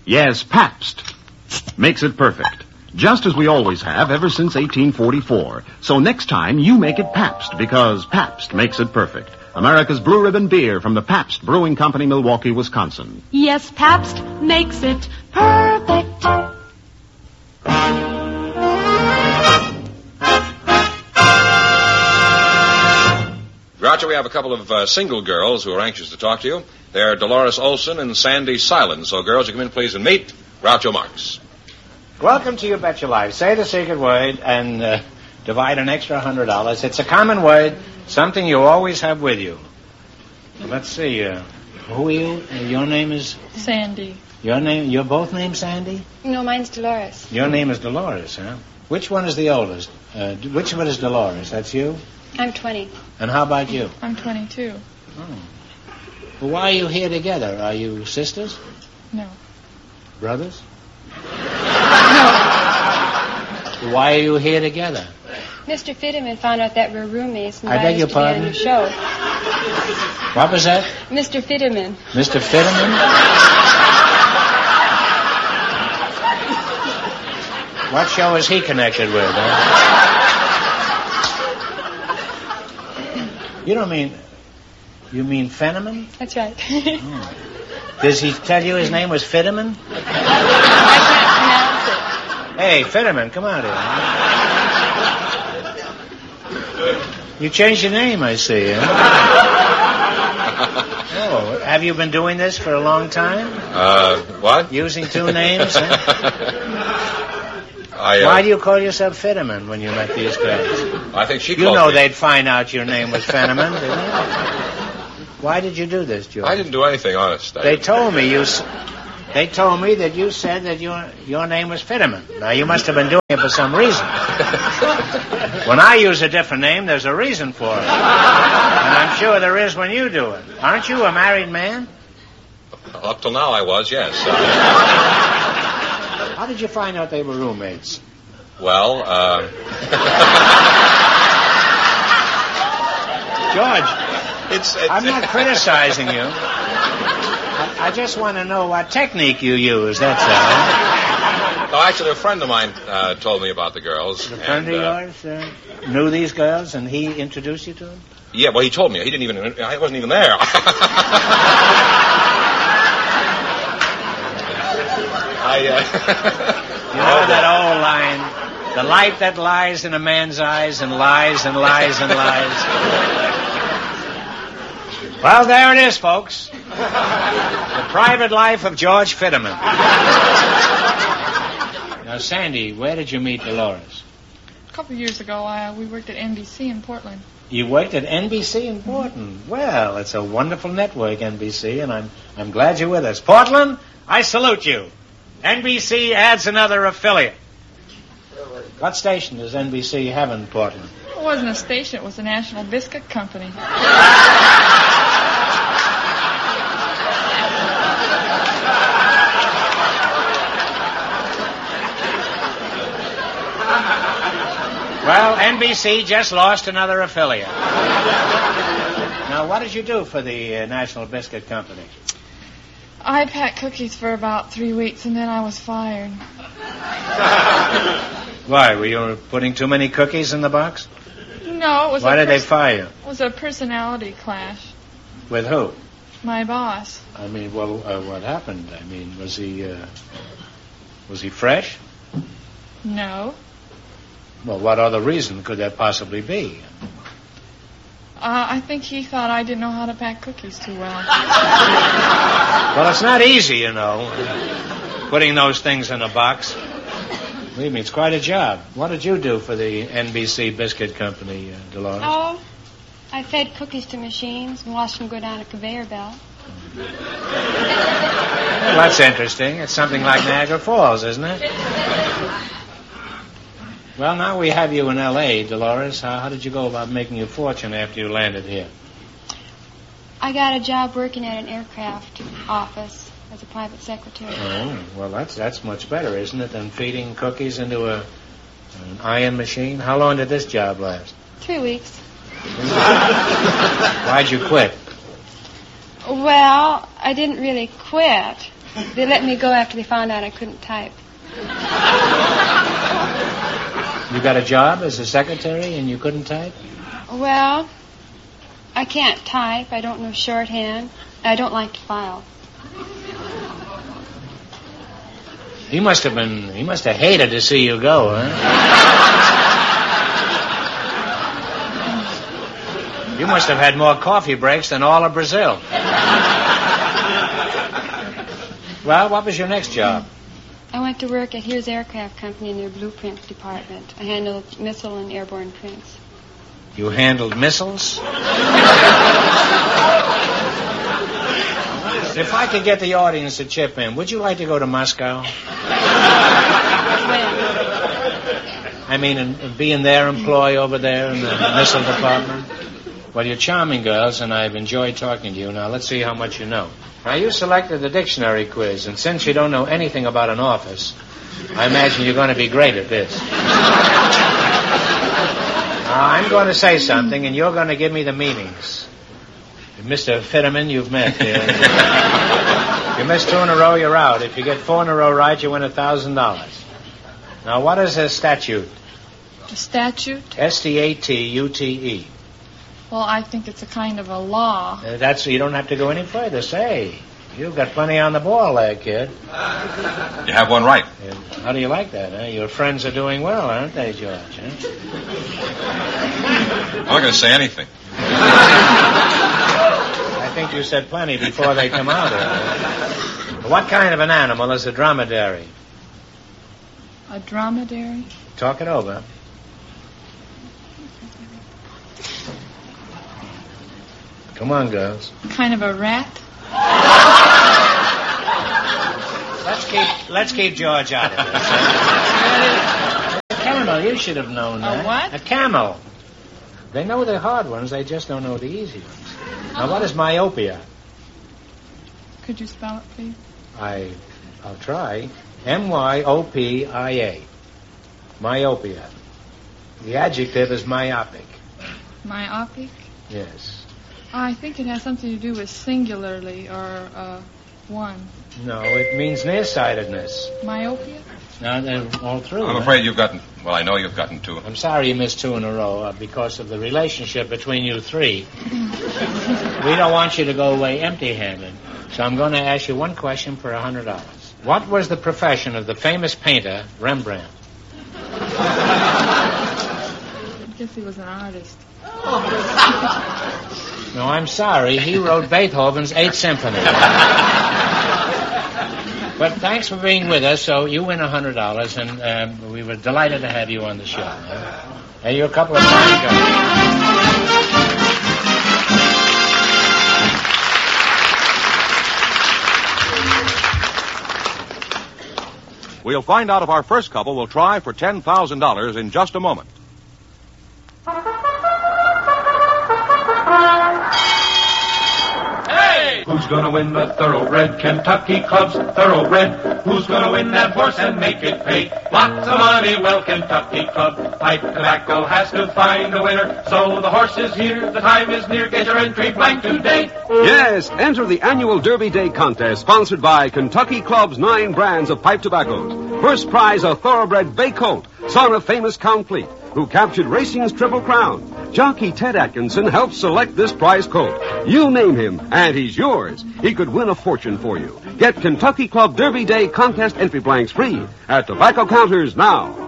Yes, Pabst. Makes it perfect. Just as we always have ever since 1844. So next time, you make it Pabst, because Pabst makes it perfect. America's Blue Ribbon beer from the Pabst Brewing Company, Milwaukee, Wisconsin. Yes, Pabst makes it perfect. Groucho, we have a couple of single girls who are anxious to talk to you. They're Dolores Olson and Sandy Silence. So, girls, you come in, please, and meet Groucho Marx. Welcome to You Bet Your Life. Say the secret word and divide an extra $100. It's a common word, something you always have with you. Let's see. Who are you? Your name is? Sandy. You're both named Sandy? No, mine's Dolores. Your name is Dolores, huh? Which one is the oldest? Which one is Dolores? That's you? I'm 20. And how about you? I'm 22. Oh. Well, why are you here together? Are you sisters? No. Brothers? Why are you here together? Mr. Fitterman found out that we're roommates and I beg your invited us to be on pardon? your show. What was that? Mr. Fitterman. Mr. Fitterman? What show is he connected with, huh? You mean Fenneman? That's right. Oh. Does he tell you his name was Fitterman? I can't pronounce it. Hey, Fitterman, come out here. You changed your name, I see. Huh? Oh, have you been doing this for a long time? What? Using two names? Huh? Why do you call yourself Fitterman when you met these girls? I think she You called know me. they'd find out your name was Fenneman, didn't you? Why did you do this, George? I didn't do anything, honest. They told me that you said that your name was Fitterman. Now, you must have been doing it for some reason. When I use a different name, there's a reason for it. And I'm sure there is when you do it. Aren't you a married man? Up till now, I was, yes. How did you find out they were roommates? Well, George, it's I'm not criticizing you. I just want to know what technique you use, that's all. No, actually, a friend of mine told me about the girls. A friend of yours knew these girls, and he introduced you to them? Yeah, well, he told me. I wasn't even there. You know that old line, the light that lies in a man's eyes and lies and lies and lies. Well, there it is, folks. The private life of George Fitterman. Now, Sandy, where did you meet Dolores? A couple years ago, we worked at NBC in Portland. You worked at NBC in Portland. Well, it's a wonderful network, NBC, and I'm glad you're with us. Portland, I salute you. NBC adds another affiliate. What station does NBC have in Portland? It wasn't a station, it was the National Biscuit Company. Well, NBC just lost another affiliate. Now, what did you do for the National Biscuit Company? I packed cookies for about 3 weeks, and then I was fired. Why, were you putting too many cookies in the box? No, it was Why did they fire you? It was a personality clash. With who? My boss. I mean, well, what happened? I mean, was he fresh? No. Well, what other reason could there possibly be? I think he thought I didn't know how to pack cookies too well. Well, it's not easy, you know, putting those things in a box. Believe me, it's quite a job. What did you do for the NBC Biscuit Company, Dolores? Oh, I fed cookies to machines and watched them go down a conveyor belt. Well, that's interesting. It's something like Niagara Falls, isn't it? Well, now we have you in L.A., Dolores. How did you go about making your fortune after you landed here? I got a job working at an aircraft office as a private secretary. Oh, well, that's much better, isn't it, than feeding cookies into an iron machine? How long did this job last? 3 weeks. Why'd you quit? Well, I didn't really quit. They let me go after they found out I couldn't type. You got a job as a secretary and you couldn't type? Well, I can't type. I don't know shorthand. I don't like to file. He must have hated to see you go, huh? You must have had more coffee breaks than all of Brazil. Well, what was your next job? I went to work at Here's Aircraft Company in their blueprints department. I handled missile and airborne prints. You handled missiles? If I could get the audience to chip in, would you like to go to Moscow? When? I mean, and be in their employ over there in the missile department? Well, you're charming girls, and I've enjoyed talking to you. Now, let's see how much you know. Now, you selected the dictionary quiz, and since you don't know anything about an office, I imagine you're going to be great at this. Now, I'm going to say something, and you're going to give me the meanings. Mr. Fitterman, you've met here. You miss 2 in a row, you're out. If you get 4 in a row right, you win $1,000. Now, what is a statute? A statute? Statute. Well, I think it's a kind of a law. You don't have to go any further. Say, you've got plenty on the ball there, kid. You have one right. How do you like that, huh? Your friends are doing well, aren't they, George? Huh? I'm not going to say anything. I think you said plenty before they come out. What kind of an animal is a dromedary? A dromedary? Talk it over. Come on, girls. Kind of a rat? Let's keep George out of this. A camel, you should have known that. A what? A camel. They know the hard ones, they just don't know the easy ones. Now, what is myopia? Could you spell it, please? I'll try. myopia. Myopia. The adjective is myopic. Myopic? Yes. I think it has something to do with singularly or one. No, it means nearsightedness. Myopia? Now, they're all through. I'm afraid you've gotten... Well, I know you've gotten 2. I'm sorry you missed 2 in a row because of the relationship between you 3. We don't want you to go away empty-handed. So I'm going to ask you one question for $100. What was the profession of the famous painter, Rembrandt? I guess he was an artist. No, I'm sorry. He wrote Beethoven's 8th Symphony. But thanks for being with us. So you win $100, and we were delighted to have you on the show. And you're a couple of fine girls. We'll find out if our first couple will try for $10,000 in just a moment. Who's gonna win the Thoroughbred Kentucky Club's Thoroughbred? Who's gonna win that horse and make it pay? Lots of money, well, Kentucky Club. Pipe Tobacco has to find a winner. So the horse is here, the time is near. Get your entry blank today. Yes, enter the annual Derby Day contest sponsored by Kentucky Club's 9 brands of pipe tobaccos. First prize, a Thoroughbred bay colt, son of famous Count Fleet, who captured racing's Triple Crown. Jockey Ted Atkinson helped select this prize colt. You name him, and he's yours. He could win a fortune for you. Get Kentucky Club Derby Day contest entry blanks free at tobacco counters now.